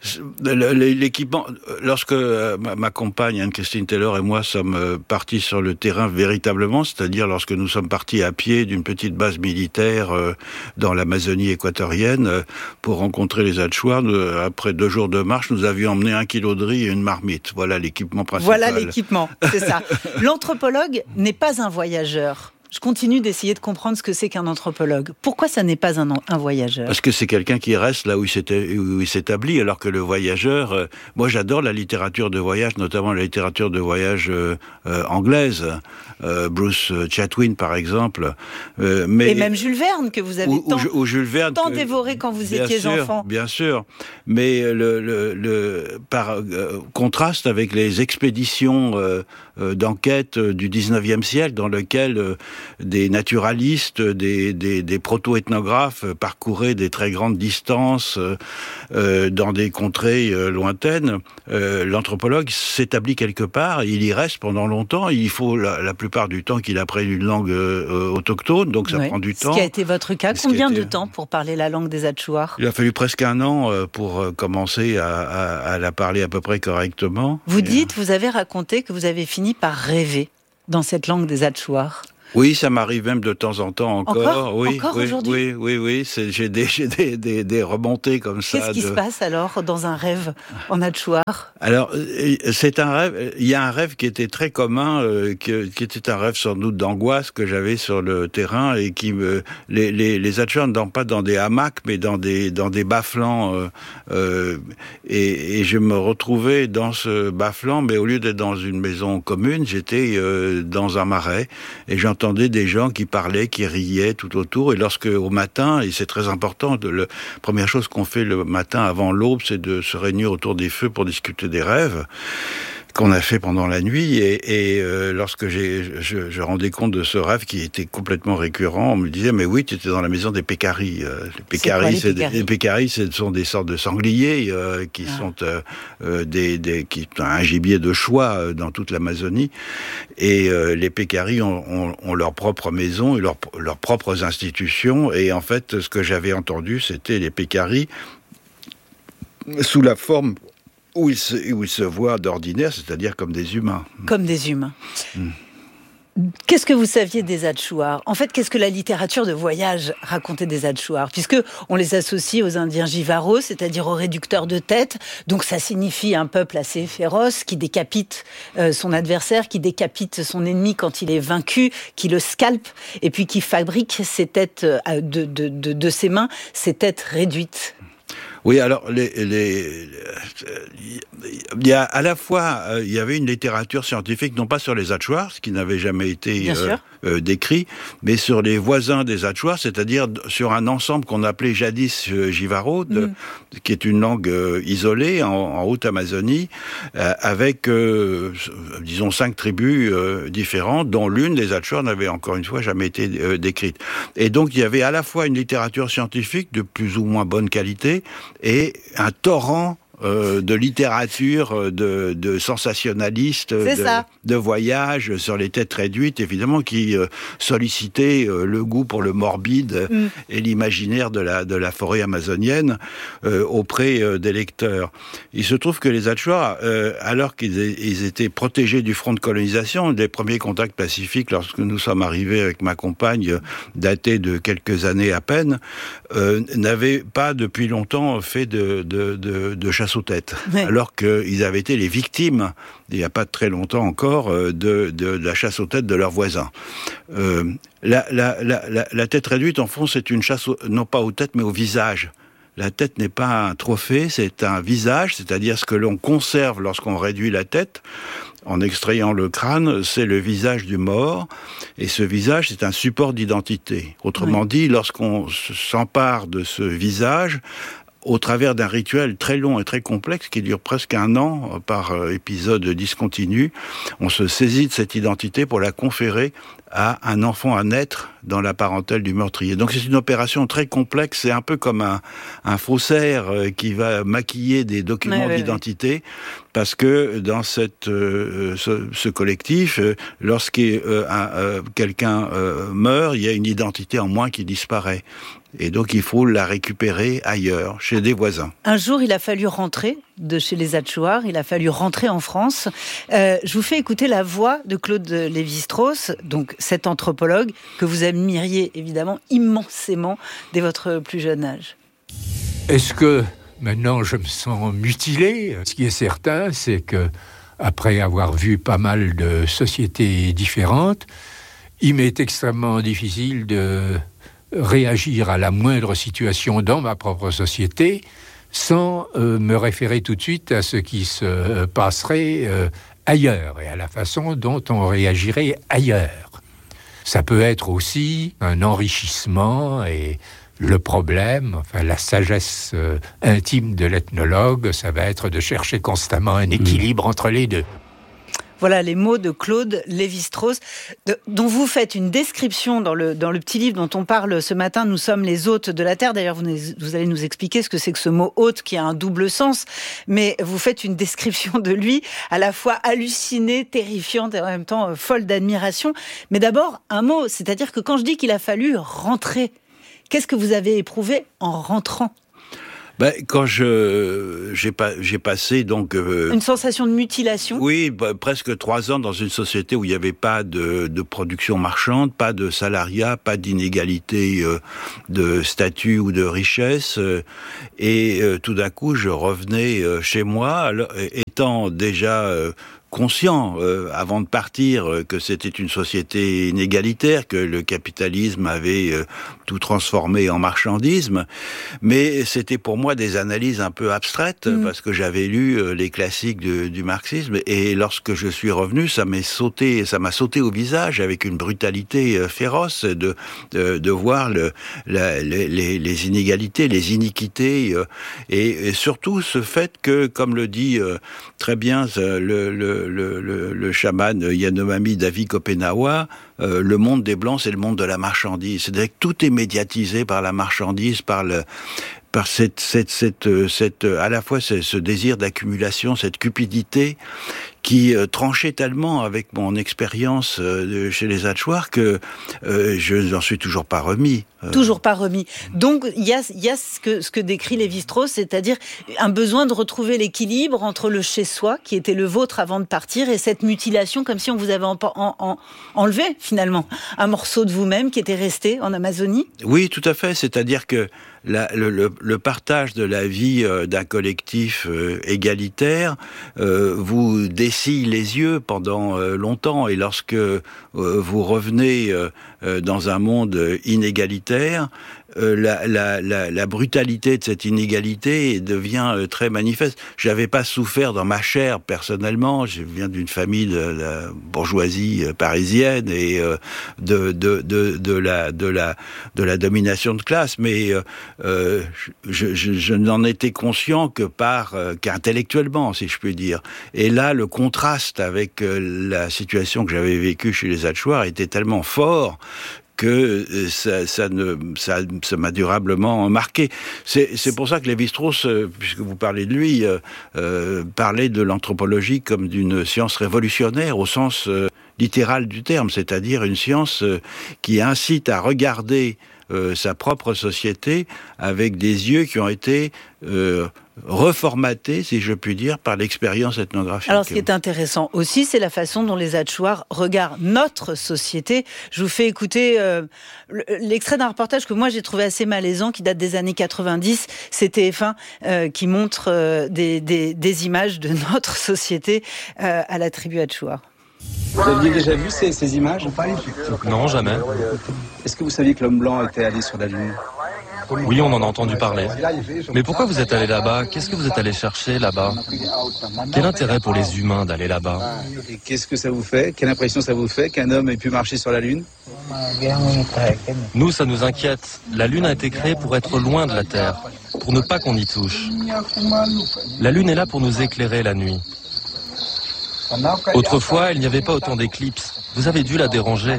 R: L'équipement, lorsque ma compagne Anne-Christine Taylor et moi sommes partis sur le terrain véritablement, c'est-à-dire lorsque nous sommes partis à pied d'une petite base militaire dans l'Amazonie équatorienne pour rencontrer les Achuar, après deux jours de marche, nous avions emmené un kilo de riz et une marmite. Voilà l'équipement principal.
G: Voilà l'équipement, c'est ça. L'anthropologue n'est pas un voyageur. Je continue d'essayer de comprendre ce que c'est qu'un anthropologue. Pourquoi ça n'est pas un, un voyageur ?
R: Parce que c'est quelqu'un qui reste là où il, où il s'établit, alors que le voyageur... Euh, moi, j'adore la littérature de voyage, notamment la littérature de voyage euh, euh, anglaise. Euh, Bruce Chatwin, par exemple. Euh, mais,
G: Et même Jules Verne, que vous avez
R: ou,
G: tant,
R: ou Jules Verne,
G: tant
R: que,
G: dévoré quand vous
R: bien
G: étiez
R: sûr,
G: enfant.
R: Bien sûr. Mais le, le, le, par euh, contraste avec les expéditions euh, euh, d'enquête du dix-neuvième siècle, dans lesquelles... Euh, des naturalistes, des, des, des proto-ethnographes parcouraient des très grandes distances euh, dans des contrées euh, lointaines. Euh, l'anthropologue s'établit quelque part, il y reste pendant longtemps. Il faut la, la plupart du temps qu'il apprenne une langue euh, autochtone, donc ça
G: oui.
R: prend du
G: Ce
R: temps.
G: Ce qui a été votre cas,
R: Ce
G: combien
R: été...
G: de temps pour parler la langue des Achuar ?
R: Il a fallu presque un an pour commencer à, à, à la parler à peu près correctement.
G: Vous
R: Et
G: dites, euh... vous avez raconté que vous avez fini par rêver dans cette langue des Achuar.
R: Oui, ça m'arrive même de temps en temps encore.
G: Encore,
R: oui,
G: encore
R: oui,
G: aujourd'hui.
R: Oui, oui, oui. C'est, j'ai des, j'ai des, des, des remontées comme ça.
G: Qu'est-ce qui
R: de...
G: se passe alors dans un rêve en Achuar ?
R: Alors, c'est un rêve. Il y a un rêve qui était très commun, euh, qui, qui était un rêve sans doute d'angoisse que j'avais sur le terrain et qui me. Les, les, les Achuar ne dorment pas dans des hamacs, mais dans des dans des bas-flancs. Euh, euh, et, et je me retrouvais dans ce bas-flanc, mais au lieu d'être dans une maison commune, j'étais euh, dans un marais et j'entendais J'entendais des gens qui parlaient, qui riaient tout autour. Et lorsque, au matin, et c'est très important, de le, première chose qu'on fait le matin avant l'aube, c'est de se réunir autour des feux pour discuter des rêves qu'on a fait pendant la nuit. Et, et euh, lorsque j'ai, je, je rendais compte de ce rêve qui était complètement récurrent, on me disait, mais oui, tu étais dans la maison des pécaris. Euh, les pécaris, c'est, c'est les pécaris, ce sont des sortes de sangliers euh, qui ah. sont euh, euh, des, des, qui ont un gibier de choix euh, dans toute l'Amazonie. Et euh, les pécaris ont, ont, ont leur propre maison et leur, leurs propres institutions. Et en fait, ce que j'avais entendu, c'était les pécaris sous la forme où ils se, où ils se voient d'ordinaire, c'est-à-dire comme des humains.
G: Comme des humains.
R: Mmh.
G: Qu'est-ce que vous saviez des Achuar ? En fait, qu'est-ce que la littérature de voyage racontait des Achuar ? Puisque on les associe aux Indiens Jivaros, c'est-à-dire aux réducteurs de tête. Donc ça signifie un peuple assez féroce, qui décapite euh, son adversaire, qui décapite son ennemi quand il est vaincu, qui le scalpe, et puis qui fabrique ses têtes euh, de, de, de, de ses mains, ses têtes réduites.
R: Oui, alors les, les, il y a à la fois il y avait une littérature scientifique non pas sur les Achuar, ce qui n'avait jamais été euh, euh, décrit, mais sur les voisins des Achuar, c'est-à-dire sur un ensemble qu'on appelait jadis euh, Jivaro, de, mm. qui est une langue euh, isolée en, en Haute-Amazonie, euh, avec euh, disons cinq tribus euh, différentes, dont l'une des Achuar n'avait encore une fois jamais été euh, décrite. Et donc il y avait à la fois une littérature scientifique de plus ou moins bonne qualité et un torrent euh, de littérature, de, de sensationnalistes, de, de voyages sur les têtes réduites, évidemment, qui euh, sollicitaient euh, le goût pour le morbide mm. et l'imaginaire de la, de la forêt amazonienne euh, auprès euh, des lecteurs. Il se trouve que les Achuar, euh, alors qu'ils ils étaient protégés du front de colonisation, les premiers contacts pacifiques, lorsque nous sommes arrivés avec ma compagne, datés de quelques années à peine, euh, n'avaient pas depuis longtemps fait de, de, de, de chasse aux têtes, oui. alors qu'ils avaient été les victimes, il n'y a pas très longtemps encore, de, de, de la chasse aux têtes de leurs voisins. Euh, la, la, la, la, la tête réduite, en fond, c'est une chasse, au, non pas aux têtes, mais au visage. La tête n'est pas un trophée, c'est un visage, c'est-à-dire ce que l'on conserve lorsqu'on réduit la tête. En extrayant le crâne, c'est le visage du mort, et ce visage, c'est un support d'identité. Autrement oui. dit, lorsqu'on s'empare de ce visage, au travers d'un rituel très long et très complexe qui dure presque un an par épisode discontinu, on se saisit de cette identité pour la conférer à un enfant à naître dans la parentèle du meurtrier. Donc c'est une opération très complexe, c'est un peu comme un, un faussaire qui va maquiller des documents ouais, d'identité, ouais, ouais. parce que dans cette, euh, ce, ce collectif, euh, lorsque euh, euh, quelqu'un euh, meurt, il y a une identité en moins qui disparaît. Et donc il faut la récupérer ailleurs, chez des voisins.
G: Un jour, il a fallu rentrer de chez les Atchouars, il a fallu rentrer en France. Euh, je vous fais écouter la voix de Claude Lévi-Strauss, donc cet anthropologue que vous admiriez évidemment immensément dès votre plus jeune âge.
T: Est-ce que maintenant je me sens mutilé ? Ce qui est certain, c'est que après avoir vu pas mal de sociétés différentes, il m'est extrêmement difficile de réagir à la moindre situation dans ma propre société sans euh, me référer tout de suite à ce qui se euh, passerait euh, ailleurs et à la façon dont on réagirait ailleurs. Ça peut être aussi un enrichissement et le problème, enfin la sagesse euh, intime de l'ethnologue, ça va être de chercher constamment un équilibre mmh. entre les deux.
G: Voilà les mots de Claude Lévi-Strauss, de, dont vous faites une description dans le, dans le petit livre dont on parle ce matin, Nous sommes les hôtes de la Terre. D'ailleurs, vous, vous allez nous expliquer ce que c'est que ce mot hôte qui a un double sens, mais vous faites une description de lui à la fois hallucinée, terrifiante et en même temps euh, folle d'admiration. Mais d'abord, un mot, c'est-à-dire que quand je dis qu'il a fallu rentrer, qu'est-ce que vous avez éprouvé en rentrant ?
R: Ben, quand je j'ai pas j'ai passé donc euh,
G: une sensation de mutilation.
R: Oui, bah, presque trois ans dans une société où il n'y avait pas de, de production marchande, pas de salariat, pas d'inégalité euh, de statut ou de richesse, euh, et euh, tout d'un coup je revenais euh, chez moi, alors, étant déjà euh, conscient, euh, avant de partir, euh, que c'était une société inégalitaire, que le capitalisme avait euh, tout transformé en marchandisme, mais c'était pour moi des analyses un peu abstraites, mmh. parce que j'avais lu euh, les classiques de, du marxisme, et lorsque je suis revenu, ça m'est sauté, ça m'a sauté au visage avec une brutalité euh, féroce de, de, de voir le, la, les, les inégalités, les iniquités, euh, et, et surtout ce fait que, comme le dit euh, très bien le, le Le, le, le chaman Yanomami Davi Kopenawa, euh, le monde des Blancs, c'est le monde de la marchandise. C'est-à-dire que tout est médiatisé par la marchandise, par le... par cette, cette, cette, cette, à la fois ce, ce désir d'accumulation, cette cupidité qui euh, tranchait tellement avec mon expérience euh, chez les Atchouars que euh, je n'en suis toujours pas remis. Euh...
G: Toujours pas remis. Donc il y a, y a ce que, ce que décrit Lévi-Strauss, c'est-à-dire un besoin de retrouver l'équilibre entre le chez-soi, qui était le vôtre avant de partir, et cette mutilation, comme si on vous avait en, en, en, enlevé finalement un morceau de vous-même qui était resté en Amazonie.
R: Oui, tout à fait. C'est-à-dire que La, le, le, le partage de la vie euh, d'un collectif euh, égalitaire euh, vous dessille les yeux pendant euh, longtemps, et lorsque euh, vous revenez euh, euh, dans un monde inégalitaire, euh, la, la, la, la brutalité de cette inégalité devient euh, très manifeste. J'avais pas souffert dans ma chair personnellement, je viens d'une famille de la bourgeoisie parisienne et euh, de, de, de, de, la, de, la, de la domination de classe, mais euh, Euh, je, je, je n'en étais conscient que par euh, qu'intellectuellement, si je puis dire. Et là, le contraste avec euh, la situation que j'avais vécue chez les Atchouars était tellement fort que euh, ça, ça, ne, ça, ça m'a durablement marqué. C'est, c'est pour ça que Lévi-Strauss, euh, puisque vous parlez de lui, euh, euh, parlait de l'anthropologie comme d'une science révolutionnaire au sens euh, littéral du terme, c'est-à-dire une science euh, qui incite à regarder Euh, sa propre société avec des yeux qui ont été euh, reformatés, si je puis dire, par l'expérience ethnographique.
G: Alors, ce qui est intéressant aussi, c'est la façon dont les Atchouars regardent notre société. Je vous fais écouter euh, l'extrait d'un reportage que moi j'ai trouvé assez malaisant, qui date des années quatre-vingt-dix. C'est T F un euh, qui montre euh, des, des, des images de notre société euh, à la tribu Atchouar.
U: Vous aviez déjà vu ces, ces images ?
V: Non, jamais.
U: Est-ce que vous saviez que l'homme blanc était allé sur la Lune ?
V: Oui, on en a entendu parler. Mais pourquoi vous êtes allé là-bas ? Qu'est-ce que vous êtes allé chercher là-bas ? Quel intérêt pour les humains d'aller là-bas ?
U: Et qu'est-ce que ça vous fait ? Quelle impression ça vous fait qu'un homme ait pu marcher sur la Lune ?
V: Nous, ça nous inquiète. La Lune a été créée pour être loin de la Terre, pour ne pas qu'on y touche. La Lune est là pour nous éclairer la nuit. Autrefois, il n'y avait pas autant d'éclipses. Vous avez dû la déranger.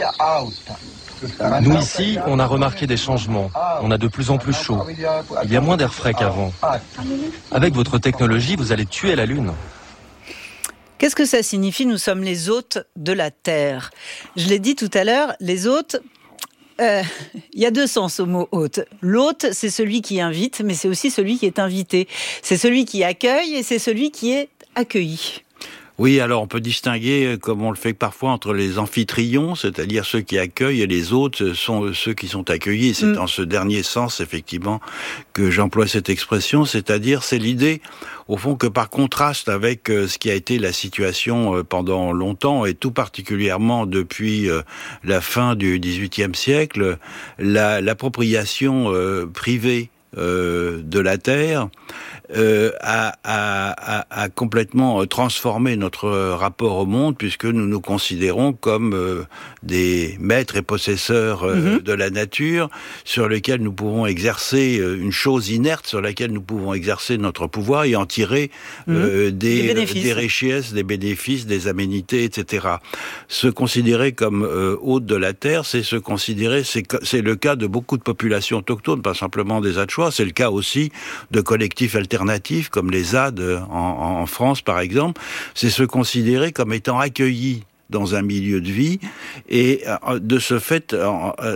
V: Nous, ici, on a remarqué des changements. On a de plus en plus chaud. Il y a moins d'air frais qu'avant. Avec votre technologie, vous allez tuer la Lune.
G: Qu'est-ce que ça signifie ? Nous sommes les hôtes de la Terre. Je l'ai dit tout à l'heure, les hôtes, euh, il y a deux sens au mot hôte. L'hôte, c'est celui qui invite, mais c'est aussi celui qui est invité. C'est celui qui accueille et c'est celui qui est accueilli.
R: Oui, alors on peut distinguer, comme on le fait parfois, entre les amphitrions, c'est-à-dire ceux qui accueillent, et les hôtes sont ceux qui sont accueillis. C'est mm. dans ce dernier sens, effectivement, que j'emploie cette expression, c'est-à-dire c'est l'idée, au fond, que par contraste avec ce qui a été la situation pendant longtemps, et tout particulièrement depuis la fin du dix-huitième siècle, la, l'appropriation euh, privée euh, de la terre, Euh, a, a, a, a complètement transformé notre rapport au monde, puisque nous nous considérons comme euh, des maîtres et possesseurs euh, mm-hmm. de la nature, sur lesquels nous pouvons exercer euh, une chose inerte, sur laquelle nous pouvons exercer notre pouvoir et en tirer euh, mm-hmm. des, des, bénéfices. des richesses, des bénéfices, des aménités, et cetera. Se considérer comme euh, hôte de la terre, c'est se considérer, c'est, c'est le cas de beaucoup de populations autochtones, pas simplement des Adchois, c'est le cas aussi de collectifs alternatifs alternatifs comme les Z A D en, en France par exemple, c'est se considérer comme étant accueillis dans un milieu de vie et de ce fait euh,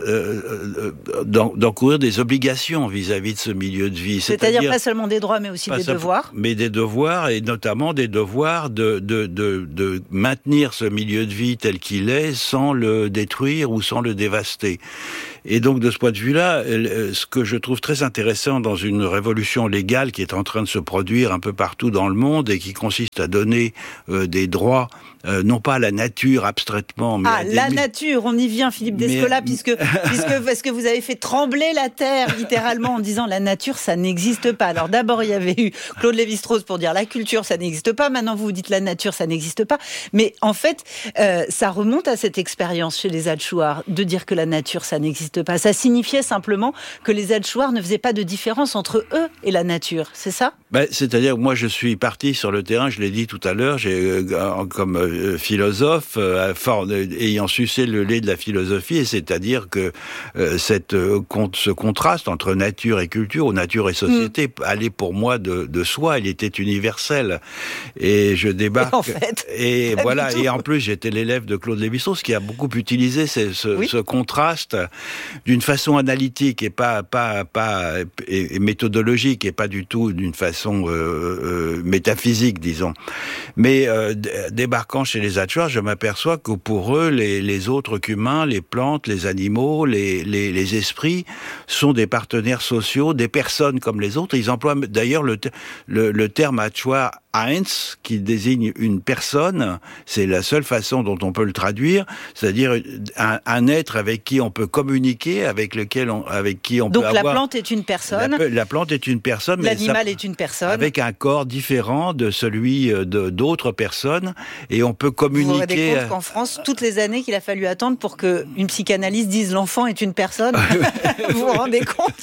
R: euh, euh, d'encourir des obligations vis-à-vis de ce milieu de vie.
G: C'est-à-dire, C'est-à-dire pas seulement des droits mais aussi des devoirs.
R: Mais des devoirs et notamment des devoirs de, de, de, de maintenir ce milieu de vie tel qu'il est sans le détruire ou sans le dévaster. Et donc, de ce point de vue-là, ce que je trouve très intéressant dans une révolution légale qui est en train de se produire un peu partout dans le monde et qui consiste à donner euh, des droits, euh, non pas à la nature abstraitement, mais
G: ah,
R: à des...
G: la nature, on y vient, Philippe Descola, mais... puisque, puisque parce que vous avez fait trembler la terre, littéralement, en disant la nature, ça n'existe pas. Alors d'abord, il y avait eu Claude Lévi-Strauss pour dire la culture, ça n'existe pas. Maintenant, vous vous dites la nature, ça n'existe pas. Mais en fait, euh, ça remonte à cette expérience chez les Adchouars de dire que la nature, ça n'existe pas. Ça signifiait simplement que les Adchouars ne faisaient pas de différence entre eux et la nature, c'est ça ?
R: Ben, c'est-à-dire que moi je suis parti sur le terrain, je l'ai dit tout à l'heure, j'ai, euh, comme euh, philosophe, euh, fort, euh, ayant sucé le lait de la philosophie, et c'est-à-dire que euh, cette, euh, con, ce contraste entre nature et culture, ou nature et société, mmh. allait pour moi de, de soi, il était universel. Et je débarque...
G: Et en fait,
R: et voilà, et en plus j'étais l'élève de Claude Lévi-Strauss qui a beaucoup utilisé ce, ce, oui. ce contraste d'une façon analytique et pas pas pas et, et méthodologique et pas du tout d'une façon euh, euh, métaphysique, disons. Mais euh, d- débarquant chez les Adchouars, je m'aperçois que pour eux, les, les autres qu'humains, les plantes, les animaux, les, les, les esprits sont des partenaires sociaux, des personnes comme les autres. Ils emploient d'ailleurs le, le, le terme Adchouar Eins, qui désigne une personne, c'est la seule façon dont on peut le traduire, c'est-à-dire un, un être avec qui on peut communiquer, avec lequel on, avec qui on
G: Donc
R: peut
G: la
R: avoir...
G: Donc la plante est une personne.
R: La, la plante est une personne.
G: L'animal
R: mais ça,
G: est une personne.
R: Avec un corps différent de celui de, d'autres personnes, et on peut communiquer... Vous vous rendez
G: compte qu'en France, toutes les années qu'il a fallu attendre pour qu'une psychanalyste dise l'enfant est une personne. Vous vous rendez compte?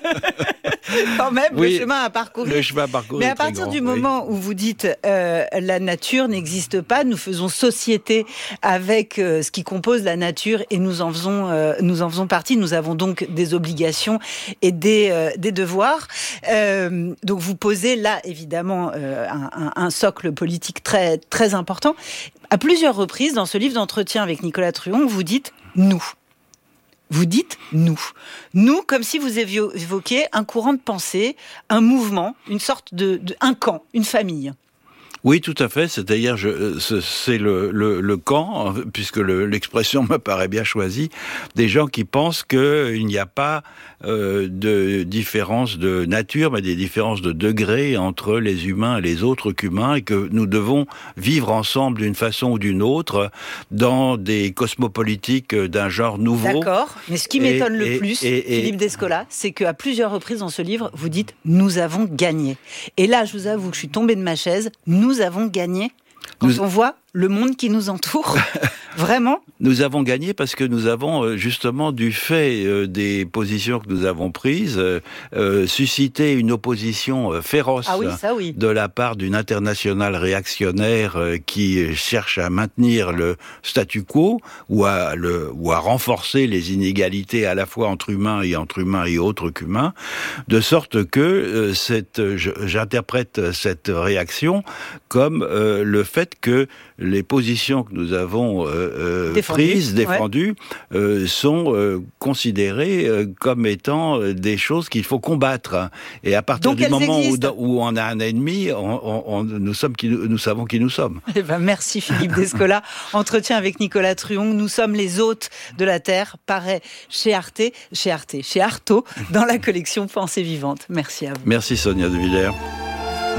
G: Quand même, oui, le chemin à parcourir.
R: Le chemin à parcourir.
G: Mais à partir grand, du moment oui. où vous dites euh, la nature n'existe pas, nous faisons société avec euh, ce qui compose la nature et nous en faisons, euh, nous en faisons partie. Nous avons donc des obligations et des, euh, des devoirs. Euh, donc vous posez là évidemment euh, un, un socle politique très, très important. À plusieurs reprises, dans ce livre d'entretien avec Nicolas Truon, vous dites « nous ». Vous dites « nous ». Nous, comme si vous évoquiez un courant de pensée, un mouvement, une sorte de, de un camp, une famille.
R: Oui, tout à fait. C'est-à-dire, je, c'est le, le, le camp, puisque le, l'expression me paraît bien choisie, des gens qui pensent qu'il n'y a pas euh, de différence de nature, mais des différences de degré entre les humains et les autres qu'humains, et que nous devons vivre ensemble d'une façon ou d'une autre dans des cosmopolitiques d'un genre nouveau.
G: D'accord. Mais ce qui m'étonne et, le et, plus, et, et, Philippe Descola, c'est qu'à plusieurs reprises dans ce livre, vous dites « nous avons gagné ». Et là, je vous avoue que je suis tombée de ma chaise. Nous Nous avons gagné quand nous... on voit le monde qui nous entoure. Vraiment ?
R: Nous avons gagné parce que nous avons, justement, du fait euh, des positions que nous avons prises, euh, euh, suscité une opposition euh, féroce
G: ah oui, ça, oui.
R: de la part d'une internationale réactionnaire euh, qui cherche à maintenir le statu quo ou à, le, ou à renforcer les inégalités à la fois entre humains et entre humains et autres qu'humains, de sorte que euh, cette, je, j'interprète cette réaction comme euh, le fait que les positions que nous avons euh,
G: Défendu,
R: prises, défendues, ouais. euh, sont euh, considérées euh, comme étant euh, des choses qu'il faut combattre. Et à partir
G: Donc
R: du moment où,
G: existent.
R: où on a un ennemi, on, on, on, nous, sommes qui, nous savons qui nous sommes.
G: Eh ben, merci Philippe Descola. Entretien avec Nicolas Truong. Nous sommes les hôtes de la Terre, paraît chez Arte, chez Arte, chez Artaud, dans la collection Pensée vivante. Merci à vous.
R: Merci Sonia De Villers.